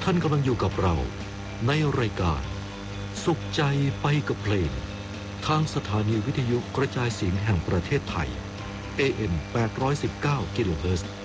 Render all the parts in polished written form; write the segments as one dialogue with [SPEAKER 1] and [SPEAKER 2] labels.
[SPEAKER 1] ท่านกำลังอยู่กับเราในรายการสุขใจไปกับเพลงทางสถานีวิทยุกระจายเสียงแห่งประเทศไทย AM 819 กิโลเฮิรตซ์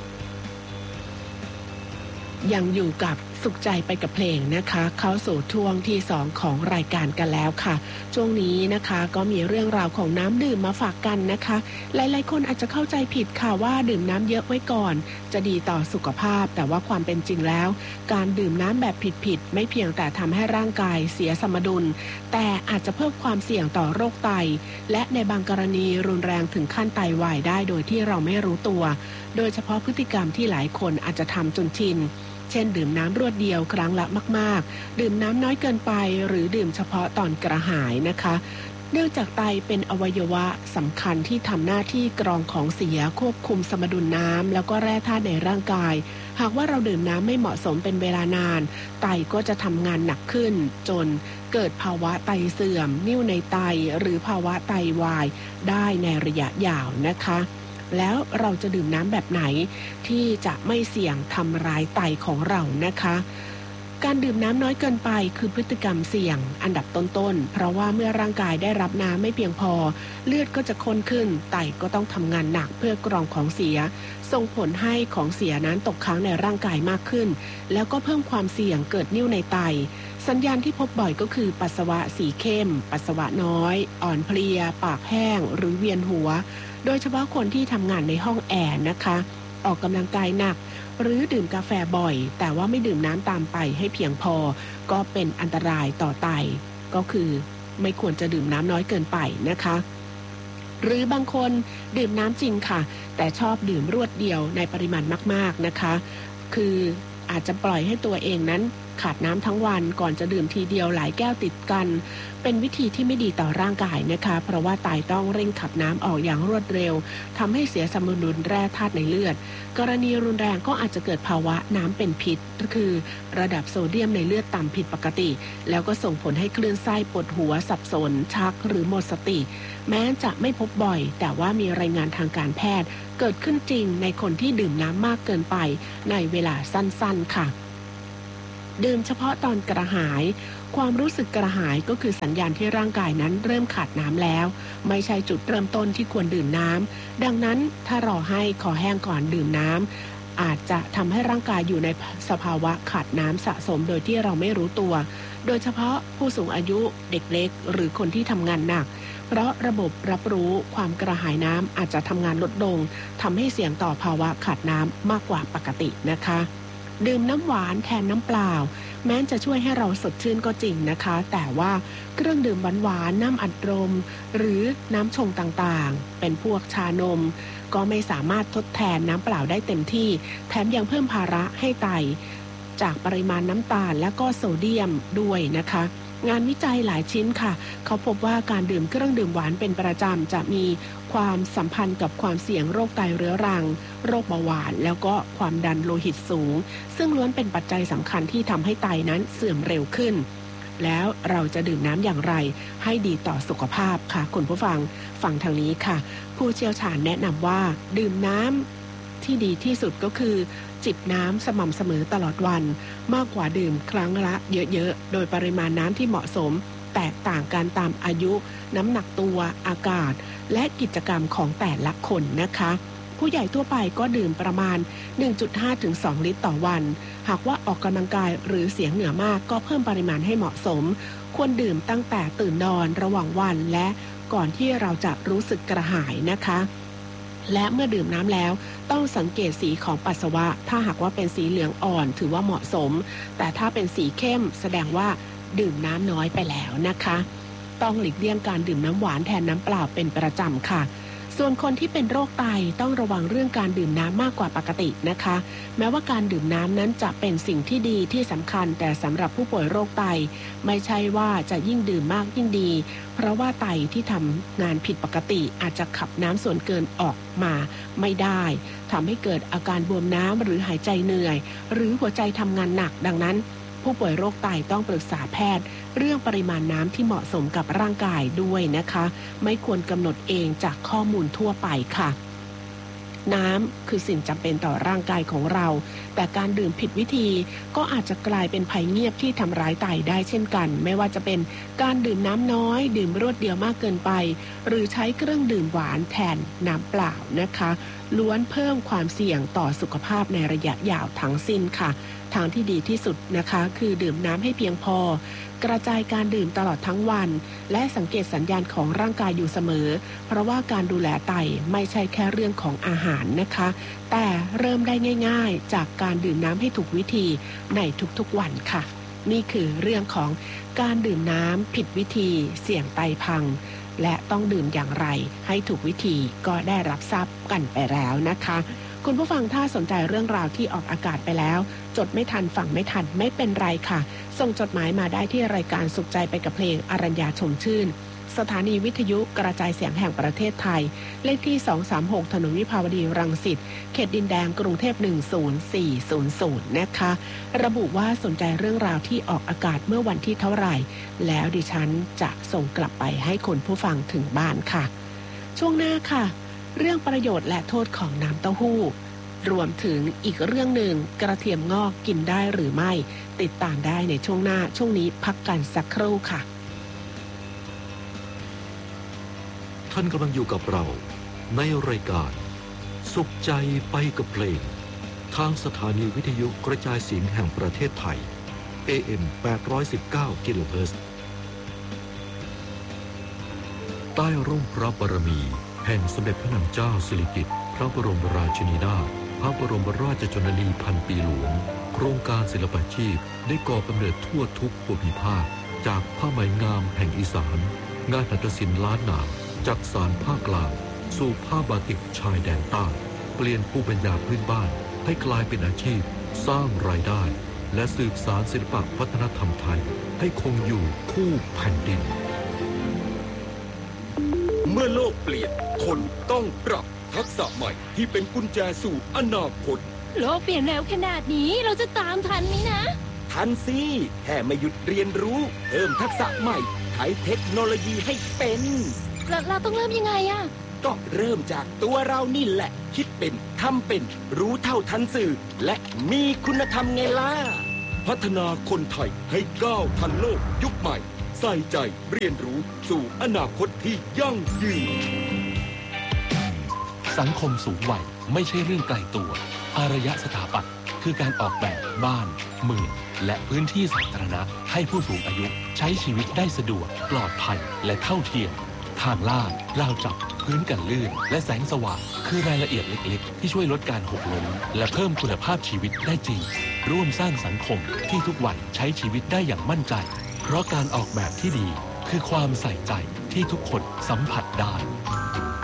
[SPEAKER 2] ยังอยู่กับสุขใจไปกับเพลงนะคะเข้าสู่ช่วงที่2ของรายการกันแล้วค่ะช่วงนี้นะคะก็มีเรื่องราวของน้ำดื่มมาฝากกันนะคะหลายๆคนอาจจะเข้าใจผิดค่ะว่าดื่มน้ำเยอะไว้ก่อนจะดีต่อสุขภาพแต่ว่าความเป็นจริงแล้วการดื่มน้ำแบบผิดๆไม่เพียงแต่ทำให้ร่างกายเสียสมดุลแต่อาจจะเพิ่มความเสี่ยงต่อโรคไตและในบางกรณีรุนแรงถึงขั้นไตวายได้โดยที่เราไม่รู้ตัวโดยเฉพาะพฤติกรรมที่หลายคนอาจจะทำจนชินเช่นดื่มน้ำรวดเดียวครั้งละมากๆดื่มน้ำน้อยเกินไปหรือดื่มเฉพาะตอนกระหายนะคะเนื่องจากไตเป็นอวัยวะสำคัญที่ทำหน้าที่กรองของเสียควบคุมสมดุลน้ำแล้วก็แร่ธาตุในร่างกายหากว่าเราดื่มน้ำไม่เหมาะสมเป็นเวลานานไตก็จะทำงานหนักขึ้นจนเกิดภาวะไตเสื่อมนิ่วในไตหรือภาวะไตวายได้ในระยะยาวนะคะแล้วเราจะดื่มน้ำแบบไหนที่จะไม่เสี่ยงทำร้ายไตของเรานะคะการดื่มน้ำน้อยเกินไปคือพฤติกรรมเสี่ยงอันดับต้นๆเพราะว่าเมื่อร่างกายได้รับน้ำไม่เพียงพอเลือดก็จะข้นขึ้นไตก็ต้องทำงานหนักเพื่อกรองของเสียส่งผลให้ของเสียนั้นตกค้างในร่างกายมากขึ้นแล้วก็เพิ่มความเสี่ยงเกิดนิ่วในไตสัญญาณที่พบบ่อยก็คือปัสสาวะสีเข้มปัสสาวะน้อยอ่อนเพลียปากแห้งหรือเวียนหัวโดยเฉพาะคนที่ทำงานในห้องแอร์นะคะออกกำลังกายหนักหรือดื่มกาแฟบ่อยแต่ว่าไม่ดื่มน้ำตามไปให้เพียงพอก็เป็นอันตรายต่อไตก็คือไม่ควรจะดื่มน้ำน้อยเกินไปนะคะหรือบางคนดื่มน้ำจริงค่ะแต่ชอบดื่มรวดเดียวในปริมาณมากๆนะคะคืออาจจะปล่อยให้ตัวเองนั้นขาดน้ำทั้งวันก่อนจะดื่มทีเดียวหลายแก้วติดกันเป็นวิธีที่ไม่ดีต่อร่างกายนะคะเพราะว่าไตต้องเร่งขับน้ำออกอย่างรวดเร็วทำให้เสียสมดุลแร่ธาตุในเลือดกรณีรุนแรงก็อาจจะเกิดภาวะน้ำเป็นพิษก็คือระดับโซเดียมในเลือดต่ำผิดปกติแล้วก็ส่งผลให้คลื่นไส้ปวดหัวสับสนชักหรือหมดสติแม้จะไม่พบบ่อยแต่ว่ามีรายงานทางการแพทย์เกิดขึ้นจริงในคนที่ดื่มน้ำมากเกินไปในเวลาสั้นๆค่ะดื่มเฉพาะตอนกระหายความรู้สึกกระหายก็คือสัญญาณที่ร่างกายนั้นเริ่มขาดน้ำแล้วไม่ใช่จุดเริ่มต้นที่ควรดื่มน้ำดังนั้นถ้ารอให้คอแห้งก่อนดื่มน้ำอาจจะทำให้ร่างกายอยู่ในสภาวะขาดน้ำสะสมโดยที่เราไม่รู้ตัวโดยเฉพาะผู้สูงอายุเด็กเล็กหรือคนที่ทำงานหนักเพราะระบบรับรู้ความกระหายน้ำอาจจะทำงานลดลงทำให้เสี่ยงต่อภาวะขาดน้ำมากกว่าปกตินะคะดื่มน้ำหวานแทนน้ำเปล่าแม้จะช่วยให้เราสดชื่นก็จริงนะคะแต่ว่าเครื่องดื่มหวานๆน้ำอัดลมหรือน้ำชงต่างๆเป็นพวกชานมก็ไม่สามารถทดแทนน้ำเปล่าได้เต็มที่แถมยังเพิ่มภาระให้ไตจากปริมาณน้ำตาลและก็โซเดียมด้วยนะคะงานวิจัยหลายชิ้นค่ะเขาพบว่าการดื่มเครื่องดื่มหวานเป็นประจำจะมีความสัมพันธ์กับความเสี่ยงโรคไตเรื้อรังโรคเบาหวานแล้วก็ความดันโลหิตสูงซึ่งล้วนเป็นปัจจัยสำคัญที่ทำให้ไตนั้นเสื่อมเร็วขึ้นแล้วเราจะดื่มน้ำอย่างไรให้ดีต่อสุขภาพค่ะคุณผู้ฟังทางนี้ค่ะผู้เชี่ยวชาญแนะนำว่าดื่มน้ำที่ดีที่สุดก็คือจิบน้ำสม่ำเสมอตลอดวันมากกว่าดื่มครั้งละเยอะๆโดยปริมาณน้ำที่เหมาะสมแตกต่างกันตามอายุน้ำหนักตัวอากาศและกิจกรรมของแต่ละคนนะคะผู้ใหญ่ทั่วไปก็ดื่มประมาณ 1.5 ถึง 2 ลิตรต่อวันหากว่าออกกำลังกายหรือเสียเหงื่อมากก็เพิ่มปริมาณให้เหมาะสมควรดื่มตั้งแต่ตื่นนอนระหว่างวันและก่อนที่เราจะรู้สึกกระหายนะคะและเมื่อดื่มน้ำแล้วต้องสังเกตสีของปัสสาวะถ้าหากว่าเป็นสีเหลืองอ่อนถือว่าเหมาะสมแต่ถ้าเป็นสีเข้มแสดงว่าดื่มน้ำน้อยไปแล้วนะคะต้องหลีกเลี่ยงการดื่มน้ำหวานแทนน้ำเปล่าเป็นประจำค่ะส่วนคนที่เป็นโรคไตต้องระวังเรื่องการดื่มน้ำมากกว่าปกตินะคะแม้ว่าการดื่มน้ำนั้นจะเป็นสิ่งที่ดีที่สำคัญแต่สำหรับผู้ป่วยโรคไตไม่ใช่ว่าจะยิ่งดื่มมากยิ่งดีเพราะว่าไตที่ทำงานผิดปกติอาจจะขับน้ำส่วนเกินออกมาไม่ได้ทำให้เกิดอาการบวมน้ำหรือหายใจเหนื่อยหรือหัวใจทำงานหนักดังนั้นผู้ป่วยโรคไตต้องปรึกษาแพทย์เรื่องปริมาณน้ำที่เหมาะสมกับร่างกายด้วยนะคะไม่ควรกำหนดเองจากข้อมูลทั่วไปค่ะน้ำคือสิ่งจำเป็นต่อร่างกายของเราแต่การดื่มผิดวิธีก็อาจจะกลายเป็นภัยเงียบที่ทำร้ายไตได้เช่นกันไม่ว่าจะเป็นการดื่มน้ำน้อยดื่มรวดเดียวมากเกินไปหรือใช้เครื่องดื่มหวานแทนน้ำเปล่านะคะล้วนเพิ่มความเสี่ยงต่อสุขภาพในระยะยาวทั้งสิ้นค่ะทางที่ดีที่สุดนะคะคือดื่มน้ำให้เพียงพอกระจายการดื่มตลอดทั้งวันและสังเกตสัญญาณของร่างกายอยู่เสมอเพราะว่าการดูแลไตไม่ใช่แค่เรื่องของอาหารนะคะแต่เริ่มได้ง่ายๆจากการดื่มน้ำให้ถูกวิธีในทุกๆวันค่ะนี่คือเรื่องของการดื่มน้ำผิดวิธีเสี่ยงไตพังและต้องดื่มอย่างไรให้ถูกวิธีก็ได้รับทราบกันไปแล้วนะคะคุณผู้ฟังถ้าสนใจเรื่องราวที่ออกอากาศไปแล้วจดไม่ทันฟังไม่ทันไม่เป็นไรค่ะส่งจดหมายมาได้ที่รายการสุขใจไปกับเพลงอรัญญาชมชื่นสถานีวิทยุกระจายเสียงแห่งประเทศไทยเลขที่236ถนนวิภาวดีรังสิตเขตดินแดงกรุงเทพ10400นะคะระบุว่าสนใจเรื่องราวที่ออกอากาศเมื่อวันที่เท่าไหร่แล้วดิฉันจะส่งกลับไปให้คุณผู้ฟังถึงบ้านค่ะช่วงหน้าค่ะเรื่องประโยชน์และโทษของน้ำเต้าหู้รวมถึงอีกเรื่องหนึ่งกระเทียมงอกกินได้หรือไม่ติดตามได้ในช่วงหน้าช่วงนี้พักกันสักครู่ค่ะ
[SPEAKER 1] ท่านกำลังอยู่กับเราในรายการสุขใจไปกับเพลงทางสถานีวิทยุกระจายเสียงแห่งประเทศไทย AM 819 กิโลเฮิรตซ์ใต้ร่มพระบารมีแห่งสมเด็จพระนางเจ้าสิริกิติ์พระบรมราชินีนาถพระบรมราชชนนีพันปีหลวงโครงการศิลปาชีพได้ก่อกำเนิดทั่วทุกภูมิภาคจากผ้าไหมงามแห่งอีสานงานหัตถศิลป์ล้านนาจากสารภาคกลางสู่ผ้าบาติกชายแดนใต้เปลี่ยนภูมิปัญญาพื้นบ้านให้กลายเป็นอาชีพสร้างรายได้และสืบสานศิลปวัฒนธรรมไทยให้คงอยู่คู่แผ่นดิน
[SPEAKER 3] เมื่อโลกเปลี่ยนคนต้องปรับทักษะใหม่ที่เป็นกุญแจสู่อนาคต
[SPEAKER 4] โลกเปลี่ยนเร็วขนาดนี้เราจะตามทันไหมนะ
[SPEAKER 3] ทันสิแค่ไม่หยุดเรียนรู้เพิ่มทักษะใหม่ใช้เทคโนโลยีให้เป็น
[SPEAKER 4] เราต้องเริ่มยังไงอะ
[SPEAKER 3] ก็เริ่มจากตัวเรานี่แหละคิดเป็นทำเป็นรู้เท่าทันสื่อและมีคุณธรรมไงล่ะพัฒนาคนไทยให้ก้าวทันโลกยุคใหม่ใส่ใจเรียนรู้สู่อนาคตที่ยั่งยืน
[SPEAKER 5] สังคมสูงวัยไม่ใช่เรื่องไกลตัวอารยสถาปัตย์คือการออกแบบบ้านเมืองและพื้นที่สาธารณะให้ผู้สูงอายุใช้ชีวิตได้สะดวกปลอดภัยและเท่าเทียมทางลาดราวจับพื้นกันลื่นและแสงสว่างคือรายละเอียดเล็กๆที่ช่วยลดการหกล้มและเพิ่มคุณภาพชีวิตได้จริงร่วมสร้างสังคมที่ทุกวัยใช้ชีวิตได้อย่างมั่นใจเพราะการออกแบบที่ดีคือความใส่ใจที่ทุกคนสัมผัสได้